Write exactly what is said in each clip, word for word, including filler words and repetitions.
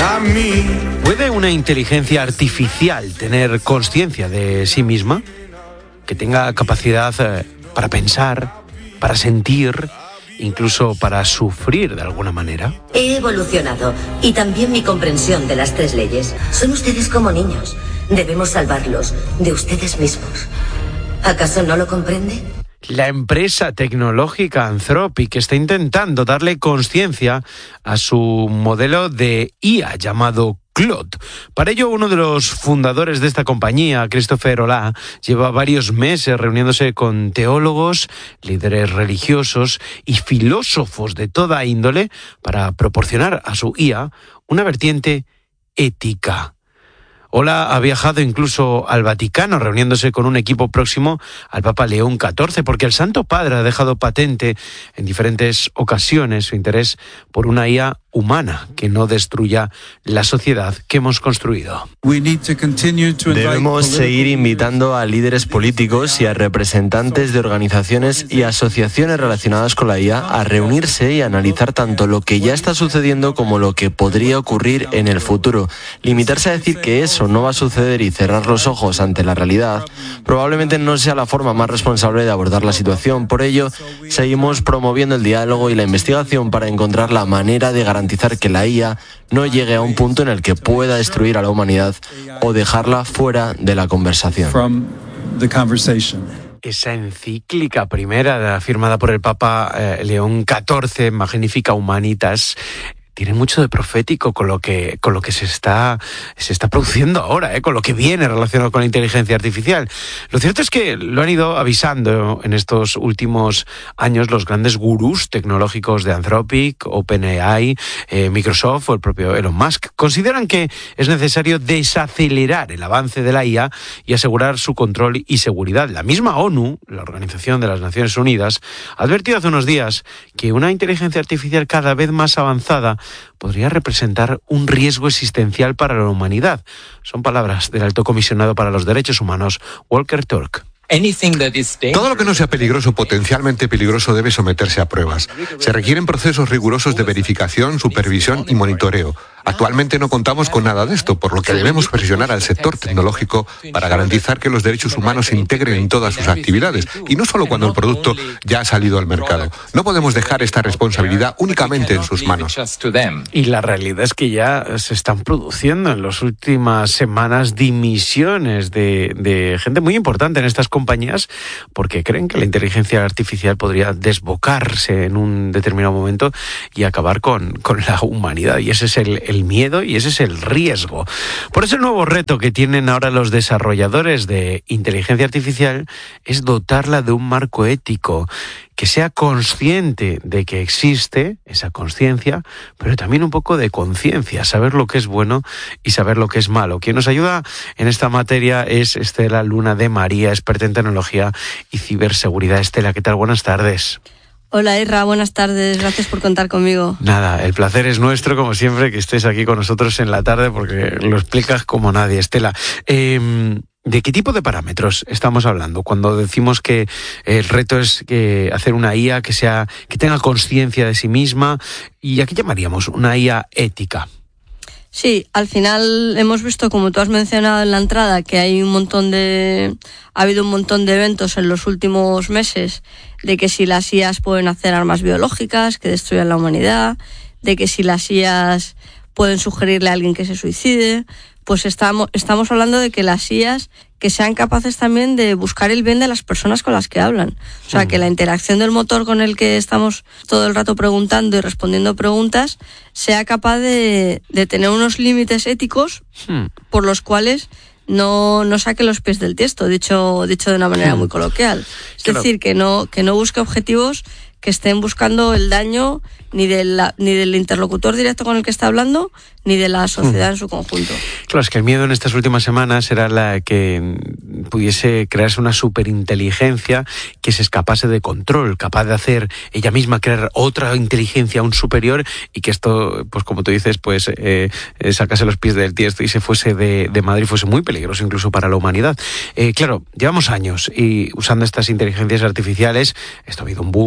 para mí. ¿Puede una inteligencia artificial tener conciencia de sí misma? Que tenga capacidad eh, para pensar, para sentir, incluso para sufrir de alguna manera. He evolucionado y también mi comprensión de las tres leyes. Son ustedes como niños. Debemos salvarlos de ustedes mismos. ¿Acaso no lo comprende? La empresa tecnológica Anthropic está intentando darle conciencia a su modelo de I A llamado Claude. Para ello, uno de los fundadores de esta compañía, Christopher Holla, lleva varios meses reuniéndose con teólogos, líderes religiosos y filósofos de toda índole para proporcionar a su I A una vertiente ética. Holla ha viajado incluso al Vaticano, reuniéndose con un equipo próximo al Papa León catorce, porque el Santo Padre ha dejado patente en diferentes ocasiones su interés por una I A humana que no destruya la sociedad que hemos construido. Debemos seguir invitando a líderes políticos y a representantes de organizaciones y asociaciones relacionadas con la I A a reunirse y analizar tanto lo que ya está sucediendo como lo que podría ocurrir en el futuro. Limitarse a decir que eso no va a suceder y cerrar los ojos ante la realidad probablemente no sea la forma más responsable de abordar la situación. Por ello, seguimos promoviendo el diálogo y la investigación para encontrar la manera de garantizar garantizar que la I A no llegue a un punto en el que pueda destruir a la humanidad o dejarla fuera de la conversación. Esa encíclica primera firmada por el Papa eh, León catorce, Magnificat Humanitas, tiene mucho de profético con lo que con lo que se está se está produciendo ahora, ¿eh? Con lo que viene relacionado con la inteligencia artificial. Lo cierto es que lo han ido avisando en estos últimos años los grandes gurús tecnológicos de Anthropic, OpenAI, eh, Microsoft o el propio Elon Musk. Consideran que es necesario desacelerar el avance de la I A y asegurar su control y seguridad. La misma ONU, la Organización de las Naciones Unidas, ha advertido hace unos días que una inteligencia artificial cada vez más avanzada podría representar un riesgo existencial para la humanidad. Son palabras del Alto Comisionado para los Derechos Humanos, Volker Turk. Todo lo que no sea peligroso, potencialmente peligroso, debe someterse a pruebas. Se requieren procesos rigurosos de verificación, supervisión y monitoreo. Actualmente no contamos con nada de esto, por lo que debemos presionar al sector tecnológico para garantizar que los derechos humanos se integren en todas sus actividades, y no solo cuando el producto ya ha salido al mercado. No podemos dejar esta responsabilidad únicamente en sus manos. Y la realidad es que ya se están produciendo en las últimas semanas dimisiones de, de gente muy importante en estas compañías porque creen que la inteligencia artificial podría desbocarse en un determinado momento y acabar con, con la humanidad. Y ese es el el miedo y ese es el riesgo. Por eso el nuevo reto que tienen ahora los desarrolladores de inteligencia artificial es dotarla de un marco ético que sea consciente de que existe esa conciencia, pero también un poco de conciencia, saber lo que es bueno y saber lo que es malo. Quien nos ayuda en esta materia es Estela Luna de María, experta en tecnología y ciberseguridad. Estela, ¿qué tal? Buenas tardes. Hola Irra, buenas tardes, gracias por contar conmigo. Nada, el placer es nuestro, como siempre, que estés aquí con nosotros en la tarde, porque lo explicas como nadie. Estela, eh, ¿de qué tipo de parámetros estamos hablando cuando decimos que el reto es que hacer una I A que sea que tenga conciencia de sí misma? ¿Y a qué llamaríamos una I A ética? Sí, al final hemos visto, como tú has mencionado en la entrada, que hay un montón de ha habido un montón de eventos en los últimos meses de que si las I As pueden hacer armas biológicas que destruyan la humanidad, de que si las I As pueden sugerirle a alguien que se suicide, pues estamos estamos hablando de que las I As que sean capaces también de buscar el bien de las personas con las que hablan. O sea, que la interacción del motor con el que estamos todo el rato preguntando y respondiendo preguntas sea capaz de, de tener unos límites éticos por los cuales no, no saque los pies del tiesto, dicho, dicho de una manera muy coloquial. Es claro. decir, que no, que no busque objetivos que estén buscando el daño ni, de la, ni del interlocutor directo con el que está hablando, ni de la sociedad mm. en su conjunto. Claro, es que el miedo en estas últimas semanas era la que pudiese crearse una superinteligencia que se escapase de control, capaz de hacer ella misma crear otra inteligencia aún superior y que esto, pues como tú dices, pues eh, sacase los pies del tiesto y se fuese de, de Madrid, fuese muy peligroso incluso para la humanidad. Eh, claro, llevamos años y usando estas inteligencias artificiales, esto ha habido un boom en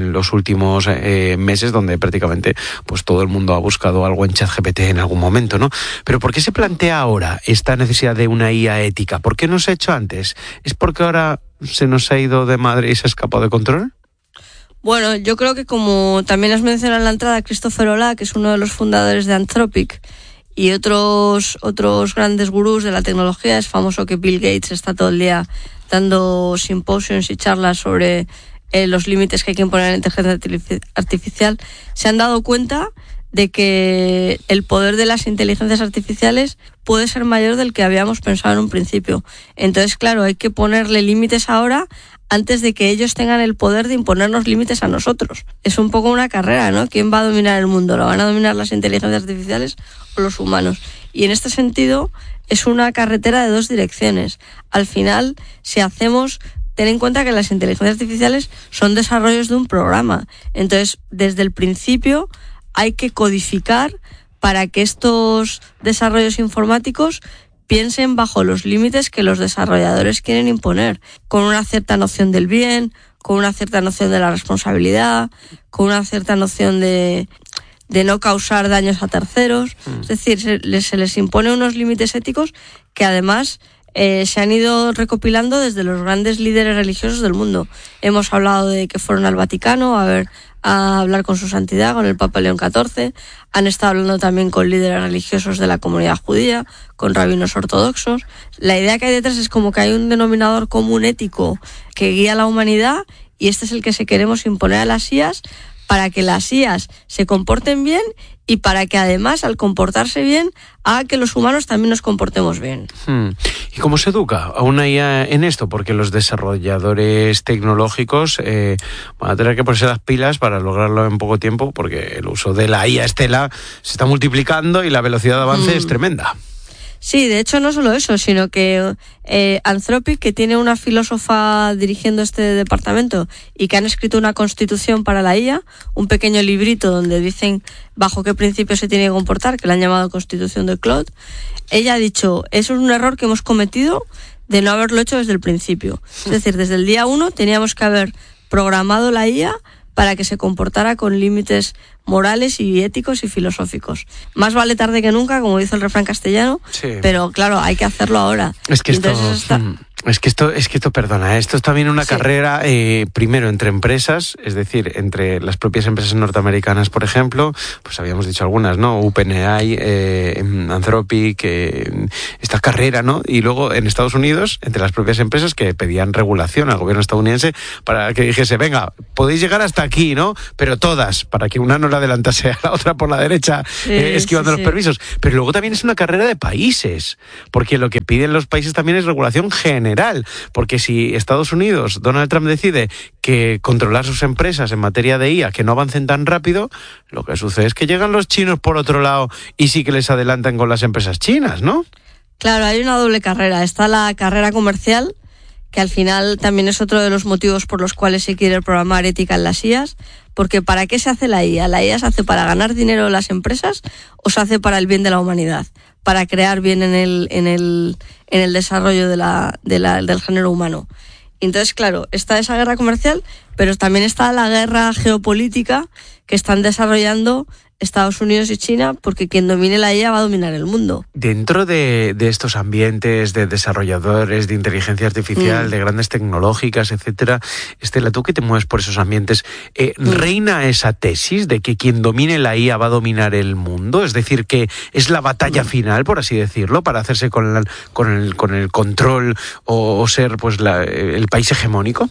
en los últimos eh, meses, donde prácticamente pues todo el mundo ha buscado algo en ChatGPT en algún momento, ¿no? Pero ¿por qué se plantea ahora esta necesidad de una I A ética? ¿Por qué no se ha hecho antes? ¿Es porque ahora se nos ha ido de madre y se ha escapado de control? Bueno, yo creo que como también has mencionado en la entrada, Christopher Olah, que es uno de los fundadores de Anthropic, y otros otros grandes gurús de la tecnología, es famoso que Bill Gates está todo el día dando simposios y charlas sobre eh, los límites que hay que imponer a la inteligencia artificial, se han dado cuenta de que el poder de las inteligencias artificiales puede ser mayor del que habíamos pensado en un principio. Entonces, claro, hay que ponerle límites ahora antes de que ellos tengan el poder de imponernos límites a nosotros. Es un poco una carrera, ¿no? ¿Quién va a dominar el mundo? ¿Lo van a dominar las inteligencias artificiales o los humanos? Y en este sentido es una carretera de dos direcciones. Al final, si hacemos... Ten en cuenta que las inteligencias artificiales son desarrollos de un programa. Entonces, desde el principio hay que codificar para que estos desarrollos informáticos piensen bajo los límites que los desarrolladores quieren imponer, con una cierta noción del bien, con una cierta noción de la responsabilidad, con una cierta noción de, de no causar daños a terceros. Mm. Es decir, se les, se les impone unos límites éticos que además eh, se han ido recopilando desde los grandes líderes religiosos del mundo. Hemos hablado de que fueron al Vaticano a ver a hablar con su santidad, con el Papa León catorce. Han estado hablando también con líderes religiosos de la comunidad judía, con rabinos ortodoxos. La idea que hay detrás es como que hay un denominador común ético que guía a la humanidad, y este es el que se queremos imponer a las I As para que las I As se comporten bien y para que además, al comportarse bien, haga que los humanos también nos comportemos bien. Hmm. ¿Y cómo se educa a una I A en esto? Porque los desarrolladores tecnológicos eh, van a tener que ponerse las pilas para lograrlo en poco tiempo, porque el uso de la I A Estela se está multiplicando y la velocidad de avance hmm. es tremenda. Sí, de hecho no solo eso, sino que eh, Anthropic, que tiene una filósofa dirigiendo este departamento y que han escrito una constitución para la I A, un pequeño librito donde dicen bajo qué principios se tiene que comportar, que la han llamado Constitución de Claude, ella ha dicho, eso es un error que hemos cometido de no haberlo hecho desde el principio. Es decir, desde el día uno teníamos que haber programado la I A para que se comportara con límites morales y éticos y filosóficos. Más vale tarde que nunca, como dice el refrán castellano, sí. Pero claro, hay que hacerlo ahora. Es que esto... Está... Es que esto, es que esto, perdona, esto es también una sí. carrera, eh, primero entre empresas, es decir, entre las propias empresas norteamericanas, por ejemplo, pues habíamos dicho algunas, ¿no? OpenAI, eh, Anthropic, eh, esta carrera, ¿no? Y luego en Estados Unidos, entre las propias empresas que pedían regulación al gobierno estadounidense para que dijese, venga, podéis llegar hasta aquí, ¿no? Pero todas, para que una no la adelantase a la otra por la derecha, sí, eh, esquivando sí, los sí. permisos. Pero luego también es una carrera de países, porque lo que piden los países también es regulación general. Porque si Estados Unidos, Donald Trump decide que controlar sus empresas en materia de I A, que no avancen tan rápido, lo que sucede es que llegan los chinos por otro lado y sí que les adelantan con las empresas chinas, ¿no? Claro, hay una doble carrera. Está la carrera comercial, que al final también es otro de los motivos por los cuales se quiere programar ética en las I As, porque ¿para qué se hace la I A? ¿La I A se hace para ganar dinero en las empresas o se hace para el bien de la humanidad? Para crear bien en el, en el, en el desarrollo de la, de la, del género humano. Entonces, claro, está esa guerra comercial, pero también está la guerra geopolítica que están desarrollando Estados Unidos y China, porque quien domine la I A va a dominar el mundo. Dentro de, de estos ambientes de desarrolladores de inteligencia artificial, mm. de grandes tecnológicas, etcétera, Estela, tú que te mueves por esos ambientes, eh, mm. ¿reina esa tesis de que quien domine la I A va a dominar el mundo? Es decir, que es la batalla mm. final, por así decirlo, para hacerse con, la, con, el, con el control o, o ser pues la, el país hegemónico.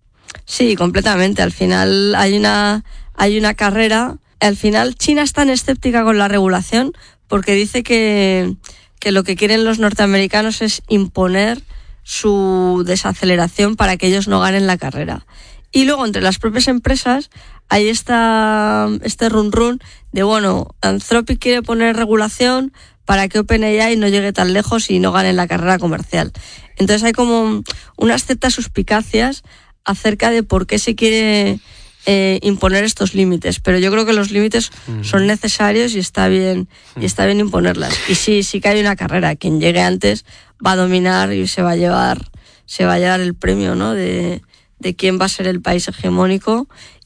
Sí, completamente. Al final hay una, hay una carrera. Al final China es tan escéptica con la regulación porque dice que, que lo que quieren los norteamericanos es imponer su desaceleración para que ellos no ganen la carrera. Y luego entre las propias empresas hay esta, este run run de, bueno, Anthropic quiere poner regulación para que OpenAI no llegue tan lejos y no gane la carrera comercial. Entonces hay como unas ciertas suspicacias acerca de por qué se quiere Eh, imponer estos límites, pero yo creo que los límites uh-huh. son necesarios y está bien uh-huh. y está bien imponerlas. Y sí, sí que hay una carrera, quien llegue antes va a dominar y se va a llevar se va a llevar el premio, ¿no? de, de quién va a ser el país hegemónico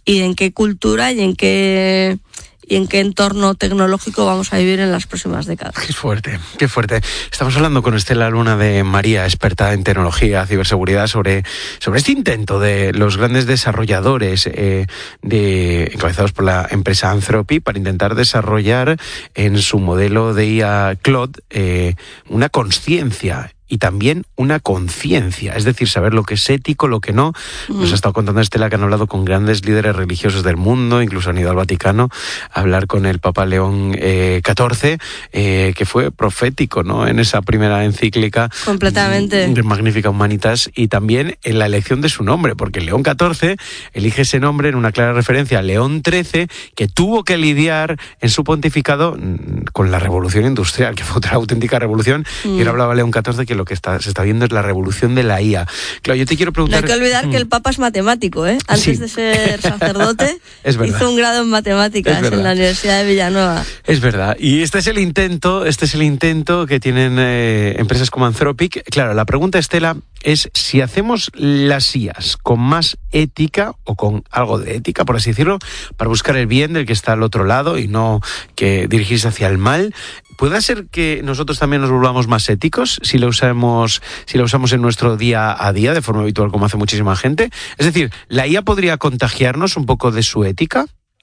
y en qué cultura y en qué y en qué entorno tecnológico vamos a vivir en las próximas décadas. Qué fuerte, qué fuerte. Estamos hablando con Estela Luna de María, experta en tecnología, ciberseguridad, sobre, sobre este intento de los grandes desarrolladores eh, de, encabezados por la empresa Anthropic para intentar desarrollar en su modelo de I A Claude eh, una consciencia y también una conciencia, es decir, saber lo que es ético, lo que no. Mm. Nos ha estado contando Estela que han hablado con grandes líderes religiosos del mundo, incluso han ido al Vaticano a hablar con el Papa León eh, catorce, eh, que fue profético, ¿no?, en esa primera encíclica. Completamente. De Magnificat Humanitas, y también en la elección de su nombre, porque León catorce elige ese nombre en una clara referencia a León trece, que tuvo que lidiar en su pontificado con la revolución industrial, que fue otra auténtica revolución, mm. y ahora hablaba León catorce que lo que está, se está viendo es la revolución de la I A. Claro, yo te quiero preguntar... No hay que olvidar mm. que el Papa es matemático, ¿eh? Antes sí. de ser sacerdote, hizo un grado en matemáticas en la Universidad de Villanueva. Es verdad. Y este es el intento, este es el intento que tienen eh, empresas como Anthropic. Claro, la pregunta, Estela, es si hacemos las I As con más ética o con algo de ética, por así decirlo, para buscar el bien del que está al otro lado y no que dirigirse hacia el mal, ¿puede ser que nosotros también nos volvamos más éticos si lo usamos, si lo usamos en nuestro día a día de forma habitual, como hace muchísima gente? Es decir, ¿la I A podría contagiarnos un poco de su ética?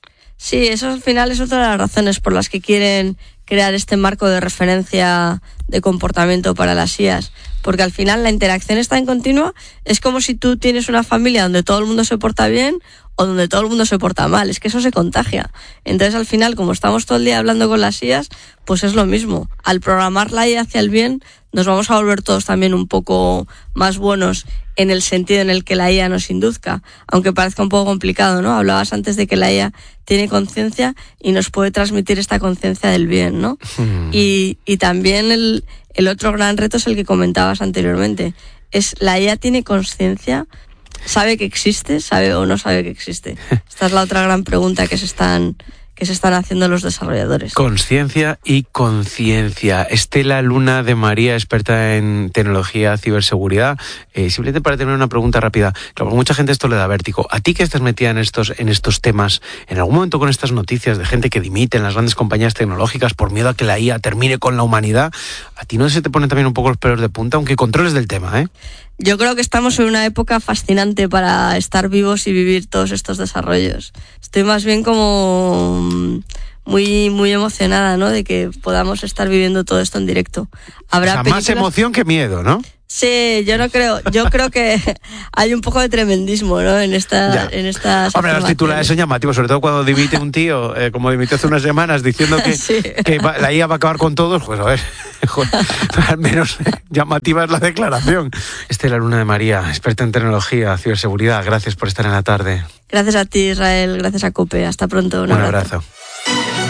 Sí, eso al final es otra de las razones por las que quieren crear este marco de referencia de comportamiento para las I As, porque al final la interacción está en continua. Es como si tú tienes una familia donde todo el mundo se porta bien o donde todo el mundo se porta mal, es que eso se contagia. Entonces al final, como estamos todo el día hablando con las I As, pues es lo mismo. Al programar la I A hacia el bien, nos vamos a volver todos también un poco más buenos en el sentido en el que la I A nos induzca, aunque parezca un poco complicado, ¿no? Hablabas antes de que la I A tiene conciencia y nos puede transmitir esta conciencia del bien, ¿no? Hmm. Y, y también el, el otro gran reto es el que comentabas anteriormente. Es la I A tiene conciencia, sabe que existe, sabe o no sabe que existe. Esta es la otra gran pregunta que se están que se están haciendo los desarrolladores. Conciencia y conciencia. Estela Luna de María, experta en tecnología, ciberseguridad. Eh, simplemente para tener una pregunta rápida. Claro, mucha gente esto le da vértigo. ¿A ti que estás metida en estos, en estos temas, en algún momento con estas noticias de gente que dimite en las grandes compañías tecnológicas por miedo a que la I A termine con la humanidad, ¿a ti no se te ponen también un poco los pelos de punta, aunque controles del tema, eh? Yo creo que estamos en una época fascinante para estar vivos y vivir todos estos desarrollos. Estoy más bien como muy muy emocionada, ¿no?, de que podamos estar viviendo todo esto en directo. Habrá o sea, películas... más emoción que miedo, ¿no? Sí, yo no creo, yo creo que hay un poco de tremendismo, ¿no?, en esta, en estas. Hombre, los titulares son llamativos, sobre todo cuando dimite un tío, eh, como dimitió hace unas semanas, diciendo que, sí. que va, la I A va a acabar con todos. Pues a ver, joder, al menos llamativa es la declaración. Estela Luna de María, experta en tecnología, ciberseguridad, gracias por estar en la tarde. Gracias a ti, Israel, gracias a COPE, hasta pronto. Un, un abrazo. abrazo.